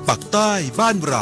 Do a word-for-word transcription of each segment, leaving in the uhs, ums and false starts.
ปักใต้บ้านเรา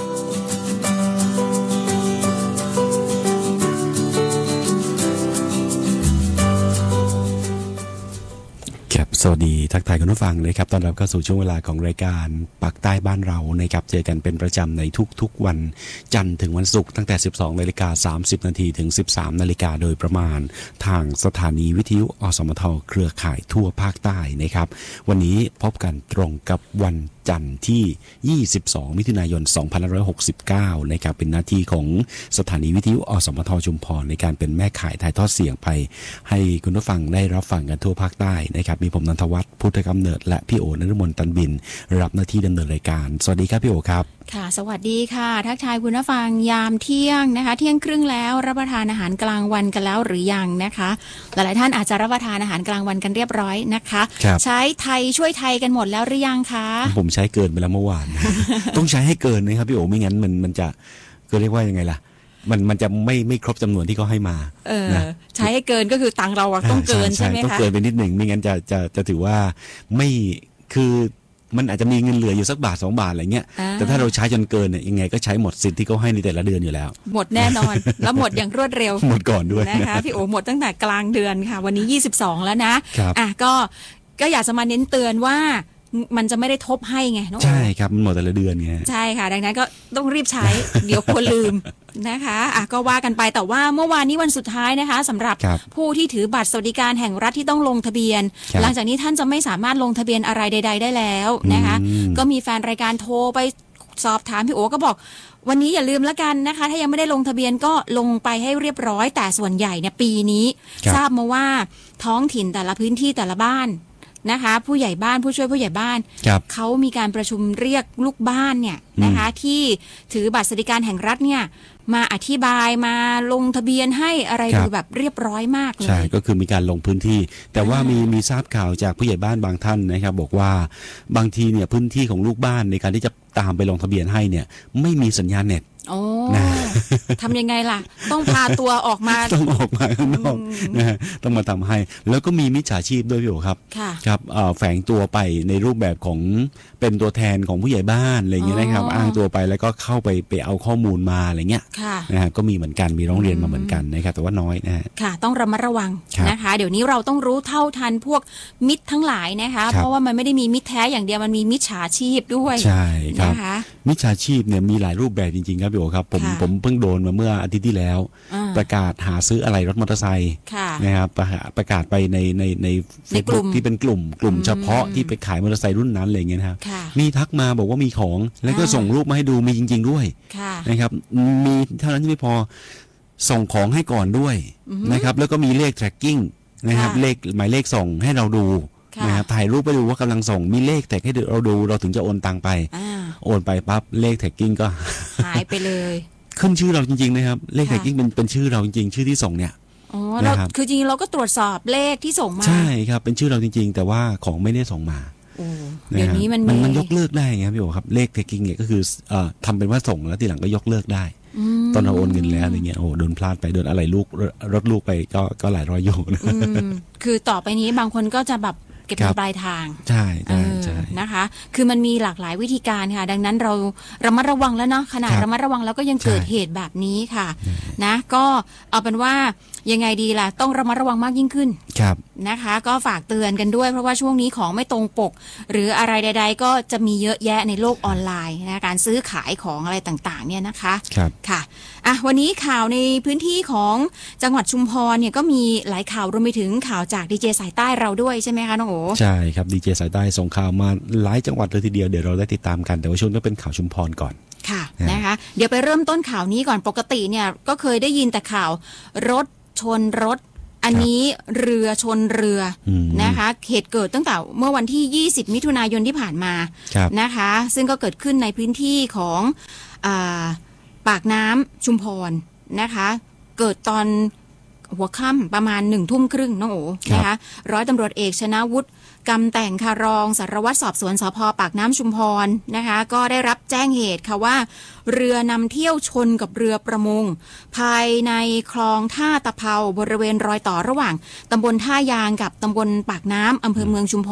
สวัสดีทักทายคุณผู้ฟังนะครับต้อนรับเข้าสู่ช่วงเวลาของรายการปักใต้บ้านเรานะครับเจอกันเป็นประจำในทุกๆวันจันทร์ถึงวันศุกร์ตั้งแต่ สิบสองนาฬิกาสามสิบนาทีถึง สิบสามนาฬิกาโดยประมาณทางสถานีวิทยุอสมทเครือข่ายทั่วภาคใต้นะครับวันนี้พบกันตรงกับวันจันทร์ที่ยี่สิบสองมิถุนายนสองพันห้าร้อยหกสิบเก้านะครับเป็นหน้าที่ของสถานีวิทยุอสมทชุมพรในการเป็นแม่ข่ายถ่ายทอดเสียงไปให้คุณผู้ฟังได้รับฟังกันทั่วภาคใต้นะครับมีผมนันทวัฒน์พุทธกำเนิดและพี่โอนฤมลตันบินรับหน้าที่ดำเนินรายการสวัสดีครับพี่โอครับค่ะสวัสดีค่ะทักทายคุณผู้ฟังยามเที่ยงนะคะเที่ยงครึ่งแล้วรับประทานอาหารกลางวันกันแล้วหรือยังนะคะหลายๆท่านอาจจะรับประทานอาหารกลางวันกันเรียบร้อยนะคะใช้ไทยช่วยไทยกันหมดแล้วหรือยังคะผมใช้เกินไปแล้วเมื่อวาน ต้องใช้ให้เกินนะครับพี่โอไม่งั้นมันมันจะก็เรียกว่ายังไงล่ะมันมันจะไม่ไม่ครบจำนวนที่เขาให้มาเออนะใช้ให้เกินก็คือตังเราต้องเกินใช่ไหมคะต้องเกินไปนิดหนึ่งไม่งั้นจะจะจะถือว่าไม่คือมันอาจจะมีเงินเหลืออยู่สักบาทสองบาทอะไรเงี้ยแต่ถ้าเราใช้จนเกินเนี่ยยังไงก็ใช้หมดสิทธิ์ที่เขาให้ในแต่ละเดือนอยู่แล้วหมดแน่นอนแล้วหมดอย่างรวดเร็วหมดก่อนด้วยนะคะพี่โอหมดตั้งแต่กลางเดือนค่ะวันนี้ยี่สิบสองแล้วนะอ่ะก็ก็อยากจะมาเน้นเตือนว่ามันจะไม่ได้ทบให้ไงใช่ครับมันหมดแต่ละเดือนไงใช่ค่ะดังนั้นก็ต้องรีบใช้ เดี๋ยวควรลืมนะคะอ่ะก็ว่ากันไปแต่ว่าเมื่อวานนี้วันสุดท้ายนะคะสำหรับผู้ที่ถือบัตรสวัสดิการแห่งรัฐที่ต้องลงทะเบียนหลังจากนี้ท่านจะไม่สามารถลงทะเบียนอะไรใดๆได้แล้วนะคะก็มีแฟนรายการโทรไปสอบถามพี่โอก็บอกวันนี้อย่าลืมแล้วกันนะคะถ้ายังไม่ได้ลงทะเบียนก็ลงไปให้เรียบร้อยแต่ส่วนใหญ่เนี่ยปีนี้ทราบมาว่าท้องถิ่นแต่ละพื้นที่แต่ละบ้านนะคะผู้ใหญ่บ้านผู้ช่วยผู้ใหญ่บ้านเขามีการประชุมเรียกลูกบ้านเนี่ยนะคะที่ถือบัตรสวัสดิการแห่งรัฐเนี่ยมาอธิบายมาลงทะเบียนให้อะไรดูแบบเรียบร้อยมากเลยใช่ก็คือมีการลงพื้นที่แต่ว่ามีมีทราบข่าวจากผู้ใหญ่บ้านบางท่านนะครับบอกว่าบางทีเนี่ยพื้นที่ของลูกบ้านในการที่จะตามไปลงทะเบียนให้เนี่ยไม่มีสัญญาณเน็ตโอ้ทำยังไงล่ะต้องพาตัวออกมาต้องออกมาข้างนอกนะต้องมาทำให้แล้วก็มีมิจฉาชีพด้วยพี่โอครับครับแฝงตัวไปในรูปแบบของเป็นตัวแทนของผู้ใหญ่บ้านอะไรเงี้ยนะครับอ้างตัวไปแล้วก็เข้าไปไปเอาข้อมูลมาอะไรเงี้ยนะฮะก็มีเหมือนกันมีร้องเรียนมาเหมือนกันนะครับแต่ว่าน้อยนะฮะค่ะต้องระมัดระวังนะคะเดี๋ยวนี้เราต้องรู้เท่าทันพวกมิตรทั้งหลายนะคะเพราะว่ามันไม่ได้มีมิตรแท้อย่างเดียวมันมีมิจฉาชีพด้วยใช่ครับมิจฉาชีพเนี่ยมีหลายรูปแบบจริงๆครับพี่โอครับผมผมเพิ่งโดนมาเมื่ออาทิตย์ที่แล้วประกาศหาซื้ออะไรรถมอเตอร์ไซค์นะครับประกาศไปในในในเฟซบุ๊กที่เป็นกลุ่มกลุ่มเฉพาะที่ไปขายมอเตอร์ไซค์รุ่นนั้นอะไรเงี้ยนะครับมีทักมาบอกว่ามีของแล้วก็ส่งรูปมาให้ดูมีจริงๆด้วยนะครับมีเท่านั้นที่ไม่พอส่งของให้ก่อนด้วยนะครับแล้วก็มีเลข tracking นะครับเลขหมายเลขส่งให้เราดูนะครับถ่ายรูปไปดูว่ากำลังส่งมีเลขแท็กให้เราดูเราถึงจะโอนตังไปโอนไปปั๊บเลขแท็กกิ้งก็หายไปเลยขึ้นชื่อเราจริงๆนะครับเลขแท็กกิ้งเป็นเป็นชื่อเราจริงๆชื่อที่ส่งเนี่ยอ๋อเราคือจริงเราก็ตรวจสอบเลขที่ส่งมาใช่ครับเป็นชื่อเราจริงๆแต่ว่าของไม่ได้ส่งมาเดี๋ยวนี้มันมันยกเลิกได้ไงพี่โอครับเลขแท็กกิ้งเนี่ยก็คือทำเป็นว่าส่งแล้วทีหลังก็ยกเลิกได้ตอนเราโอนเงินแล้วอะไรเงี้ยโอ้โดนพลาดไปโดนอะไรลูกรถลูกไปก็ก็หลายร้อยอยู่นะคือต่อไปนี้บางคนก็จะแบบเก็บเงินปลายทางใช่ใช่ใช่นะคะคือมันมีหลากหลายวิธีการค่ะดังนั้นเราระมัดระวังแล้วเนาะขนาดระมัดระวังแล้วก็ยังเกิดเหตุแบบนี้ค่ะนะก็เอาเป็นว่ายังไงดีล่ะต้องระมัดระวังมากยิ่งขึ้นครับนะคะก็ฝากเตือนกันด้วยเพราะว่าช่วงนี้ของไม่ตรงปกหรืออะไรใดๆก็จะมีเยอะแยะในโลกออนไลน์นะการซื้อขายของอะไรต่างๆเนี่ยนะคะครับค่ะอ่ะวันนี้ข่าวในพื้นที่ของจังหวัดชุมพรเนี่ยก็มีหลายข่าวรวมไปถึงข่าวจากดีเจสายใต้เราด้วยใช่ไหมคะน้องโอใช่ครับดีเจสายใต้ส่งข่าวมาหลายจังหวัดเลยทีเดียวเดี๋ยวเราได้ติดตามกันแต่ว่าช่วงนี้เป็นข่าวชุมพรก่อนค่ะนะคะเดี๋ยวไปเริ่มต้นข่าวนี้ก่อนปกติเนี่ยก็เคยได้ยินแต่ข่าวรถชนรถอันนี้เรือชนเรือนะคะเหตุเกิดตั้งแต่เมื่อวันที่ยี่สิบมิถุนายนที่ผ่านมานะคะซึ่งก็เกิดขึ้นในพื้นที่ของอ่าปากน้ำชุมพรนะคะเกิดตอนหัวค่ำประมาณหนึ่งทุ่มครึ่งน้องโอนะคะร้อยตำรวจเอกชนะวุฒิกำแต่งคารองสารวัตรสอบสวนสภ.ปากน้ำชุมพรนะคะก็ได้รับแจ้งเหตุค่ะว่าเรือนำเที่ยวชนกับเรือประมงภายในคลองท่าตะเภาบริเวณรอยต่อระหว่างตำบลท่ายางกับตำบลปากน้ำอำเภอเมืองชุมพร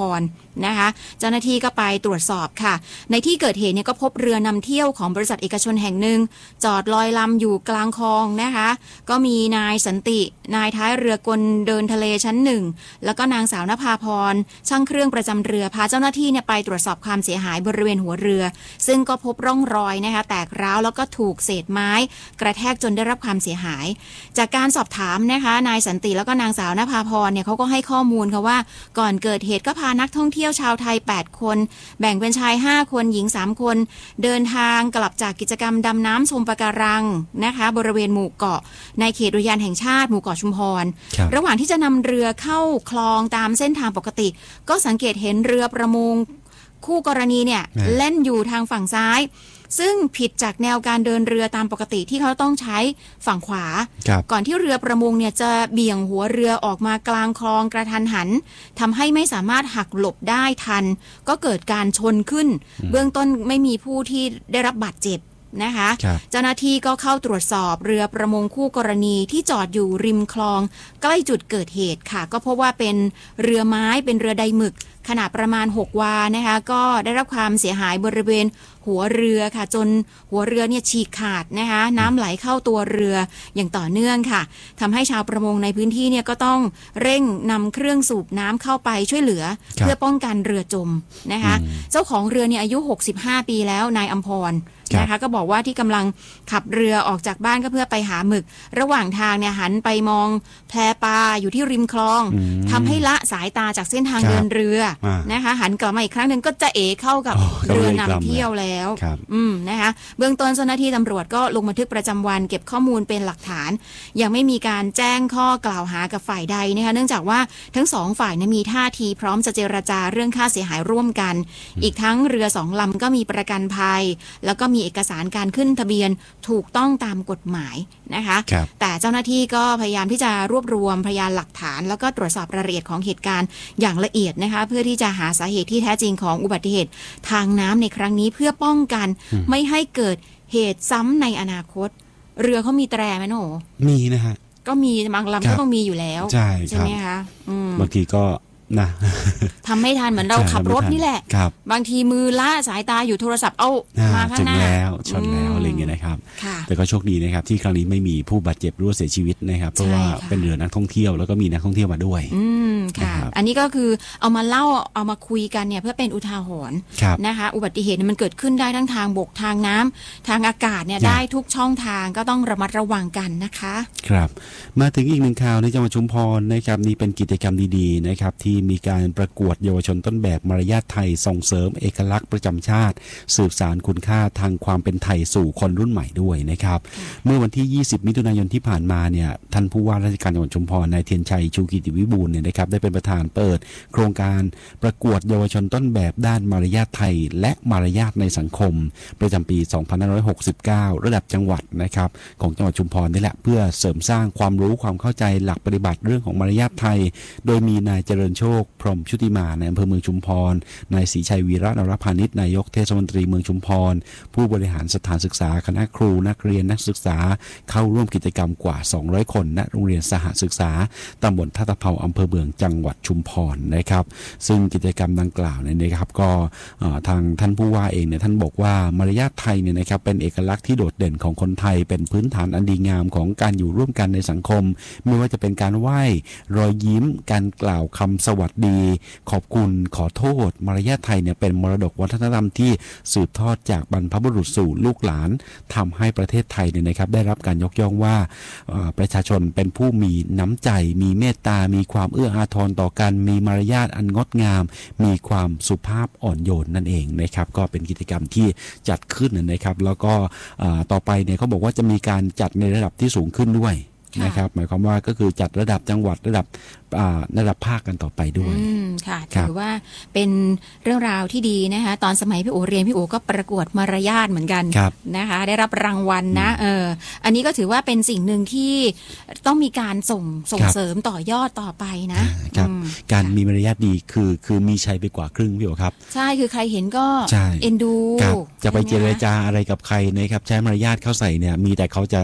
นะคะเจ้าหน้าที่ก็ไปตรวจสอบค่ะในที่เกิดเหตุเนี่ยก็พบเรือนำเที่ยวของบริษัทเอกชนแห่งหนึ่งจอดลอยลำอยู่กลางคลองนะคะก็มีนายสันตินายท้ายเรือกลเดินทะเลชั้นหนึ่งแล้วก็นางสาวนภาพรช่างเครื่องประจำเรือพาเจ้าหน้าที่เนี่ยไปตรวจสอบความเสียหายบริเวณหัวเรือซึ่งก็พบร่องรอยนะคะแตกร้าวแล้วก็ถูกเศษไม้กระแทกจนได้รับความเสียหายจากการสอบถามนะคะนายสันติแล้วก็นางสาวนภาพรเนี่ยเขาก็ให้ข้อมูลค่ะว่าก่อนเกิดเหตุก็พานักท่องเที่ยวชาวไทยแปดคนแบ่งเป็นชายห้าคนหญิงสามคนเดินทางกลับจากกิจกรรมดำน้ำชมปะการังนะคะบริเวณหมู่เกาะในเขตอุทยานแห่งชาติหมู่เกาะชุมพรระหว่างที่จะนำเรือเข้าคลองตามเส้นทางปกติก็สังเกตเห็นเรือประมงคู่กรณีเนี่ยเล่นอยู่ทางฝั่งซ้ายซึ่งผิดจากแนวการเดินเรือตามปกติที่เขาต้องใช้ฝั่งขวาก่อนที่เรือประมงเนี่ยจะเบี่ยงหัวเรือออกมากลางคลองกระทันหันทำให้ไม่สามารถหักหลบได้ทันก็เกิดการชนขึ้นเบื้องต้นไม่มีผู้ที่ได้รับบาดเจ็บนะคะเจ้าหน้าที่ก็เข้าตรวจสอบเรือประมงคู่กรณีที่จอดอยู่ริมคลองใกล้จุดเกิดเหตุค่ะก็พบว่าเป็นเรือไม้เป็นเรือใดหมึกขนาดประมาณหกวานะคะก็ได้รับความเสียหายบริเวณหัวเรือค่ะจนหัวเรือเนี่ยฉีกขาดนะคะน้ำไหลเข้าตัวเรืออย่างต่อเนื่องค่ะทำให้ชาวประมงในพื้นที่เนี่ยก็ต้องเร่งนำเครื่องสูบน้ำเข้าไปช่วยเหลือเพื่อป้องกันเรือจมนะคะเจ้าของเรือเนี่ยอายุหกสิบห้าปีแล้วนายอัมพรนะคะก็บอกว่าที่กำลังขับเรือออกจากบ้านก็เพื่อไปหาหมึกระหว่างทางเนี่ยหันไปมองแพปลาอยู่ที่ริมคลองทำให้ละสายตาจากเส้นทางเดินเรือนะคะหันกลับมาอีกครั้งหนึ่งก็จะเอ๋เข้ากับเรือนำเที่ยวแล้วอืมนะคะเบื้องต้นเจ้าหน้าที่ตำรวจก็ลงบันทึกประจำวันเก็บข้อมูลเป็นหลักฐานยังไม่มีการแจ้งข้อกล่าวหากับฝ่ายใดนะคะเนื่องจากว่าทั้งสองฝ่ายมีท่าทีพร้อมจะเจรจาเรื่องค่าเสียหายร่วมกันอีกทั้งเรือสองลำก็มีประกันภัยแล้วก็มีเอกสารการขึ้นทะเบียนถูกต้องตามกฎหมายนะคะแต่เจ้าหน้าที่ก็พยายามที่จะรวบรวมพยานหลักฐานแล้วก็ตรวจสอบรายละเอียดของเหตุการณ์อย่างละเอียดนะคะเพื่อที่จะหาสาเหตุที่แท้จริงของอุบัติเหตุทางน้ำในครั้งนี้เพื่อป้องกันไม่ให้เกิดเหตุซ้ำในอนาคตเรือเขามีแตรไหมโหนมีนะฮะก็มีบางลำก็ต้องมีอยู่แล้วใช่ใช่ไหมคะบางทีก็นะทำไม่ทันเหมือนเราขับรถนี่แหละบางทีมือละสายตาอยู่โทรศัพท์เอามาข้างหน้าแล้วชนแล้วอะไรเงี้ยนะครับแต่ก็โชคดีนะครับที่ครั้งนี้ไม่มีผู้บาดเจ็บหรือเสียชีวิตนะครับเพราะว่าเป็นเรือนักท่องเที่ยวแล้วก็มีนักท่องเที่ยวมาด้วยอืมค่ะอันนี้ก็คือเอามาเล่าเอามาคุยกันเนี่ยเพื่อเป็นอุทาหรณ์นะคะอุบัติเหตุมันเกิดขึ้นได้ทั้งทางบกทางน้ำทางอากาศเนี่ยได้ทุกช่องทางก็ต้องระมัดระวังกันนะคะครับมาถึงอีกหนึ่งข่าวในจังหวัดชุมพรนะครับนี่เป็นกิจกรรมดีๆนะครับที่มีการประกวดเยาวชนต้นแบบมารยาทไทยส่งเสริมเอกลักษณ์ประจำชาติสืบสานคุณค่าทางความเป็นไทยสู่คนรุ่นใหม่ด้วยนะครับเมื่อวันที่ยี่สิบมิถุนายนที่ผ่านมาเนี่ยท่านผู้ว่าราชการจังหวัดชุมพรนายเทียนชัยชูกิติวิบูลย์เนี่ยนะครับได้เป็นประธานเปิดโครงการประกวดเยาวชนต้นแบบด้านมารยาทไทยและมารยาทในสังคมประจำปีสองพันห้าร้อยหกสิบเก้าระดับจังหวัดนะครับของจังหวัดชุมพรนี่แหละเพื่อเสริมสร้างความรู้ความเข้าใจหลักปฏิบัติเรื่องของมารยาทไทยโดยมีนายเจริญโชคพรหมชุติมาในอำเภอเมืองชุมพรนายศรีชัยวีระนรพานิชนายกเทศมนตรีเมืองชุมพรผู้บริหารสถานศึกษาคณะครูนักเรียนนักศึกษาเข้าร่วมกิจกรรมกว่าสองร้อยคนณโรงเรียนสหศึกษาตำบลท่าตะเภาอำเภอเมืองจังหวัดชุมพรนะครับซึ่งกิจกรรมดังกล่าวเนี่ยนะครับก็ทางท่านผู้ว่าเองเนี่ยท่านบอกว่ามารยาทไทยเนี่ยนะครับเป็นเอกลักษณ์ที่โดดเด่นของคนไทยเป็นพื้นฐานอันดีงามของการอยู่ร่วมกันในสังคมไม่ว่าจะเป็นการไหว้รอยยิ้มการกล่าวคำสวัสดีขอบคุณขอโทษมารยาทไทยเนี่ยเป็นมรดกวัฒนธรรมที่สืบทอดจากบรรพบุรุษสู่ลูกหลานทำให้ประเทศไทยเนี่ยนะครับได้รับการยกย่องว่าประชาชนเป็นผู้มีน้ำใจมีเมตตามีความเอื้ออาทรต่อกันมีมารยาทอันงดงามมีความสุภาพอ่อนโยนนั่นเองนะครับก็เป็นกิจกรรมที่จัดขึ้นนะครับแล้วก็ต่อไปเนี่ยเขาบอกว่าจะมีการจัดในระดับที่สูงขึ้นด้วยนะครับหมายความว่าก็คือจัดระดับจังหวัดระดับระดับภาคกันต่อไปด้วยค่ะถือว่าเป็นเรื่องราวที่ดีนะคะตอนสมัยพี่โอเรียนพี่โอก็ประกวดมารยาทเหมือนกันนะคะได้รับรางวัลนะเอออันนี้ก็ถือว่าเป็นสิ่งหนึ่งที่ต้องมีการส่งส่งเสริมต่อยอดต่อไปนะครับการมีมารยาทดีคือคือมีชัยไปกว่าครึ่งพี่โอครับใช่คือใครเห็นก็เอ็นดูจะไปเจรจาอะไรกับใครนะครับใช้มารยาทเข้าใส่เนี่ยมีแต่เขาจะ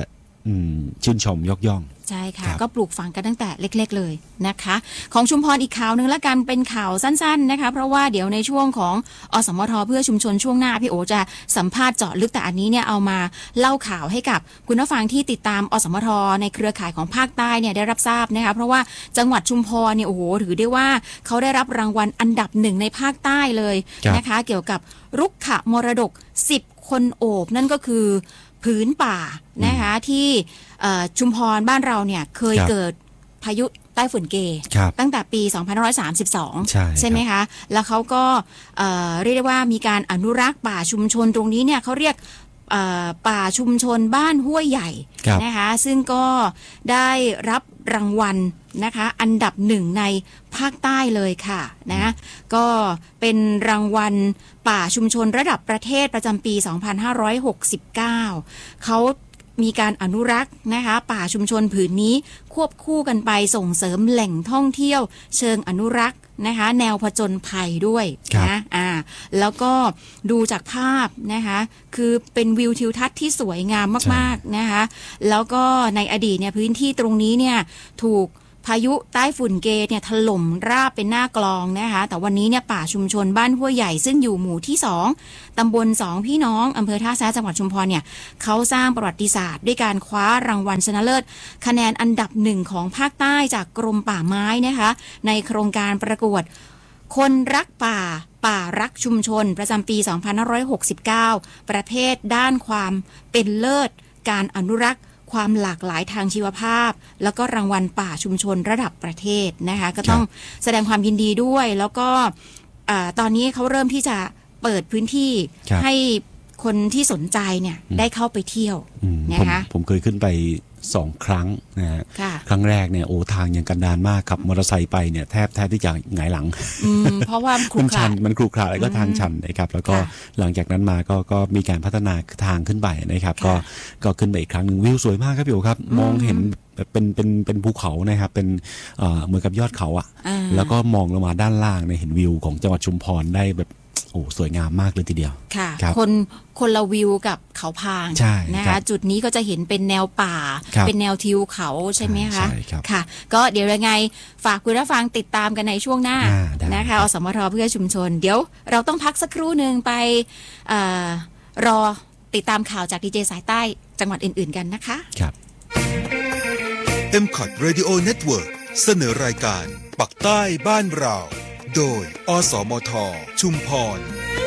ชื่นชมยกย่องใช่ค่ะก็ปลูกฝังกันตั้งแต่เล็กๆเลยนะคะของชุมพรอีกข่าวนึงละกันเป็นข่าวสั้นๆนะคะเพราะว่าเดี๋ยวในช่วงของอสมทเพื่อชุมชนช่วงหน้าพี่โอจะสัมภาษณ์เจาะลึกแต่อันนี้เนี่ยเอามาเล่าข่าวให้กับคุณผู้ฟังที่ติดตามอสมทในเครือข่ายของภาคใต้เนี่ยได้รับทราบนะคะเพราะว่าจังหวัดชุมพรเนี่ยโอ้โหถือได้ว่าเขาได้รับรางวัลอันดับหนึ่งในภาคใต้เลยนะคะเกี่ยวกับรุกขมรดกสิบคนโอบนั่นก็คือพื้นป่านะคะที่ชุมพรบ้านเราเนี่ยเคยเกิดพายุใต้ฝุ่นเกตั้งแต่ปี สองพันห้าร้อยสามสิบสอง ใช่, ใช่ไหมคะแล้วเขาก็เอ่อเรียกได้ว่ามีการอนุรักษ์ป่าชุมชนตรงนี้เนี่ยเขาเรียกป่าชุมชนบ้านห้วยใหญ่นะคะซึ่งก็ได้รับรางวัลนะคะอันดับหนึ่งในภาคใต้เลยค่ะนะก็เป็นรางวัลป่าชุมชนระดับประเทศประจำปี สองพันห้าร้อยหกสิบเก้า เขามีการอนุรักษ์นะคะป่าชุมชนผืนนี้ควบคู่กันไปส่งเสริมแหล่งท่องเที่ยวเชิงอนุรักษ์นะคะแนวผจญภัยด้วยนะอ่าแล้วก็ดูจากภาพนะคะคือเป็นวิวทิวทัศน์ที่สวยงามมากๆนะคะแล้วก็ในอดีตเนี่ยพื้นที่ตรงนี้เนี่ยถูกพายุใต้ฝุ่นเกเนี่ยถล่มราบเป็นหน้ากลองนะคะแต่วันนี้เนี่ยป่าชุมชนบ้านห้วยใหญ่ซึ่งอยู่หมู่ที่สองตำบลสองพี่น้องอำเภอท่าแซะจังหวัดชุมพรเนี่ยเขาสร้างประวัติศาสตร์ด้วยการคว้ารางวัลชนะเลิศคะแนนอันดับหนึ่งของภาคใต้จากกรมป่าไม้นะคะในโครงการประกวดคนรักป่าป่ารักชุมชนประจำปี สองพันห้าร้อยหกสิบเก้า ประเภทด้านความเป็นเลิศการอนุรักษ์ความหลากหลายทางชีวภาพแล้วก็รางวัลป่าชุมชนระดับประเทศนะคะก็ต้องแสดงความยินดีด้วยแล้วก็ตอนนี้เขาเริ่มที่จะเปิดพื้นที่ให้คนที่สนใจเนี่ยได้เข้าไปเที่ยวนะคะผมเคยขึ้นไปสองครั้งนะฮะครั้งแรกเนี่ยโอ้ทางยังกันดานมากขับมอเตอร์ไซค์ไปเนี่ยแทบแทบที่จะหงายหลังเพราะว่ามันชันมันครุขระแล้วก็ทางชันนะครับแล้วก็หลังจากนั้นมาก็ก็มีการพัฒนาทางขึ้นไปนะครับก็ก็ขึ้นไปอีกครั้งหนึ่งวิวสวยมากครับพี่โอครับมองเห็นเป็นเป็นเป็นภูเขานะครับเป็นเหมือนกับยอดเขาอ่ะแล้วก็มองลงมาด้านล่างเนี่ยเห็นวิวของจังหวัดชุมพรได้แบบโอ้สวยงามมากเลยทีเดียวค่ะคนคนละวิวกับเขาพางนะคะจุดนี้ก็จะเห็นเป็นแนวป่าเป็นแนวทิวเขาใช่ไหมคะค่ะก็เดี๋ยวยังไงฝากคุณผู้ฟังติดตามกันในช่วงหน้านะคะอสมทเพื่อชุมชนเดี๋ยวเราต้องพักสักครู่หนึ่งไปเอ่อรอติดตามข่าวจากดีเจสายใต้จังหวัดอื่นๆกันนะคะครับเอ็ม คอท Radio Network เสนอรายการปักใต้บ้านเราโดยอสมทชุมพร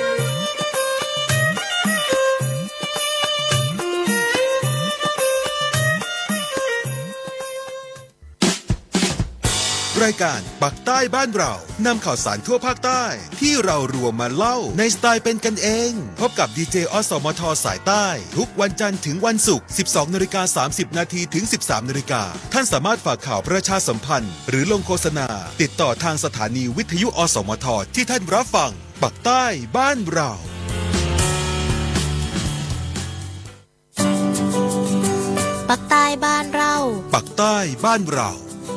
รายการปักใต้บ้านเรานำข่าวสารทั่วภาคใต้ที่เรารวมมาเล่าในสไตล์เป็นกันเองพบกับดีเจอสมทสายใต้ทุกวันจันทร์ถึงวันศุกร์ สิบสองนาฬิกาสามสิบนาทีถึง สิบสามนาฬิกาท่านสามารถฝากข่าวประชาสัมพันธ์หรือลงโฆษณาติดต่อทางสถานีวิทยุอสมทที่ท่านรับฟังปักใต้บ้านเราปักใต้บ้านเราปักใต้บ้านเรา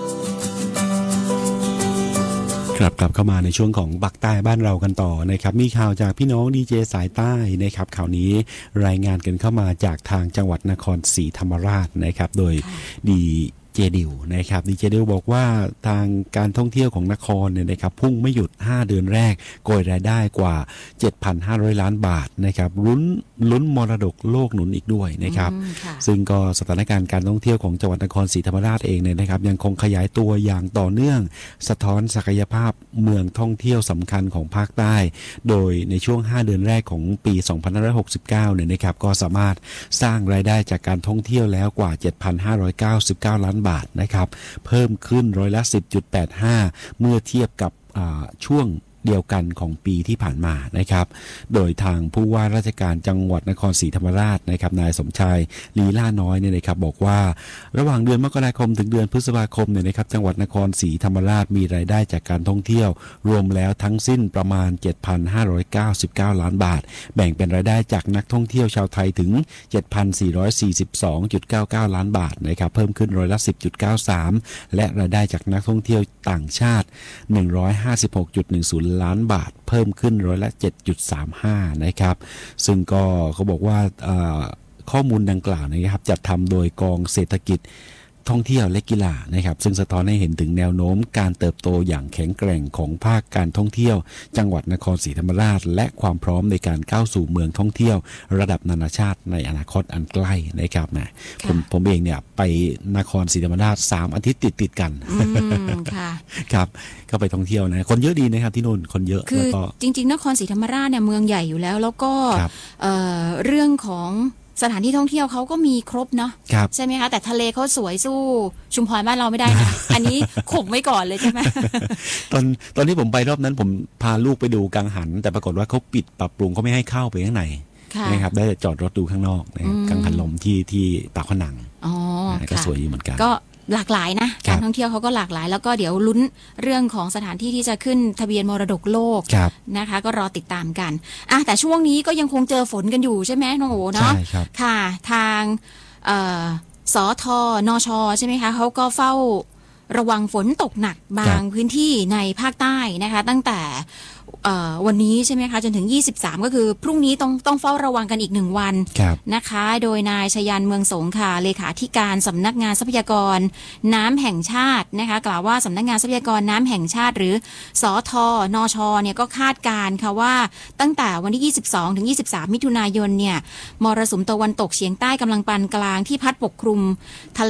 ครับกลับเข้ามาในช่วงของปักใต้บ้านเรากันต่อนะครับมีข่าวจากพี่น้องดีเจสายใต้นะครับข่าวนี้รายงานกันเข้ามาจากทางจังหวัดนครศรีธรรมราชนะครับโดยดีเจดิวนะครับดีเจดิวบอกว่าทางการท่องเที่ยวของนครเนี่ยนะครับพุ่งไม่หยุดห้าเดือนแรกโกยรายได้กว่า เจ็ดพันห้าร้อย ล้านบาทนะครับลุ้นลุ้นมรดกโลกหนุนอีกด้วยนะครับซึ่งก็สถานการณ์การท่องเที่ยวของจังหวัดนครศรีธรรมราชเองเนี่ยนะครับยังคงขยายตัวอย่างต่อเนื่องสะท้อนศักยภาพเมืองท่องเที่ยวสำคัญของภาคใต้โดยในช่วงห้าเดือนแรกของปี สองพันห้าร้อยหกสิบเก้า เนี่ยนะครับก็สามารถสร้างรายได้จากการท่องเที่ยวแล้วกว่า เจ็ดพันห้าร้อยเก้าสิบเก้า ล้านบาทนะครับเพิ่มขึ้นร้อยละ สิบจุดแปดห้า เมื่อเทียบกับช่วงเดียวกันของปีที่ผ่านมานะครับโดยทางผู้ว่าราชการจังหวัดนครศรีธรรมราชนะครับนายสมชายลีล่าน้อยเนี่ยนะครับบอกว่าระหว่างเดือนมกราคมถึงเดือนพฤษภาคมเนี่ยนะครับจังหวัดนครศรีธรรมราชมีรายได้จากการท่องเที่ยวรวมแล้วทั้งสิ้นประมาณ เจ็ดพันห้าร้อยเก้าสิบเก้า ล้านบาทแบ่งเป็นรายได้จากนักท่องเที่ยวชาวไทยถึง เจ็ดพันสี่ร้อยสี่สิบสองจุดเก้าเก้า ล้านบาทนะครับเพิ่มขึ้นร้อยละ สิบจุดเก้าสาม และรายได้จากนักท่องเที่ยวต่างชาติ หนึ่งร้อยห้าสิบหกจุดหนึ่งศูนย์ ล้านบาทเพิ่มขึ้นร้อยละ เจ็ดจุดสามห้า นะครับซึ่งก็เขาบอกว่าข้อมูลดังกล่าวนะครับจัดทำโดยกองเศรษฐกิจท่องเที่ยวและกีฬานะครับซึ่งสะท้อนให้เห็นถึงแนวโน้มการเติบโตอย่างแข็งแกร่งของภาคการท่องเที่ยวจังหวัดนครศรีธรรมราชและความพร้อมในการก้าวสู่เมืองท่องเที่ยวระดับนานาชาติในอนาคตอันใกล้นะครับนะผมผมเองเนี่ยไปนครศรีธรรมราชสามอาทิตย์ติดติดกันค่ะครับก็ไปท่องเที่ยวนะคนเยอะดีนะครับที่นู่นคนเยอะคือจริงๆนครศรีธรรมราชเนี่ยเมืองใหญ่อยู่แล้วแล้วก็เอ่อเรื่องของสถานที่ท่องเที่ยวเขาก็มีครบเนาะใช่ไหมคะแต่ทะเลเขาสวยสู้ชุมพรบ้านเราไม่ได้นะ อันนี้ข่มไว้ก่อนเลยใช่ไหมตอนตอนที่ผมไปรอบนั้นผมพาลูกไปดูกังหันแต่ปรากฏว่าเขาปิดปรับปรุงเขาไม่ให้เข้าไปข้างในนะครับได้จอดรถดูข้างนอกนะครับกังหันลมที่ที่ปากผนังก็สวยอยู่เหมือนกันก็หลากหลายนะการท่องเที่ยวเขาก็หลากหลายแล้วก็เดี๋ยวลุ้นเรื่องของสถานที่ที่จะขึ้นทะเบียนมรดกโลกนะคะก็รอติดตามกันอ่ะแต่ช่วงนี้ก็ยังคงเจอฝนกันอยู่ใช่ไหมน้องโอ๋เนาะค่ะทางสทนชใช่ไหมคะเขาก็เฝ้าระวังฝนตกหนักบางพื้นที่ในภาคใต้นะคะตั้งแต่วันนี้ใช่ไหมคะจนถึงยี่สิบสามก็คือพรุ่งนี้ต้องต้องเฝ้าระวังกันอีกหนึ่งวันนะคะโดยนายชยันเมืองสงค่ะเลขาธิการสำนักงานทรัพยากรน้ำแห่งชาตินะคะกล่าวว่าสำนักงานทรัพยากรน้ำแห่งชาติหรือสทนชเนี่ยก็คาดการณ์ค่ะว่าตั้งแต่วันที่ยี่สิบสองถึงยี่สิบสามมิถุนายนเนี่ยมรสุมตะวันตกเฉียงใต้กำลังปานกลางที่พัดปกคลุมทะเล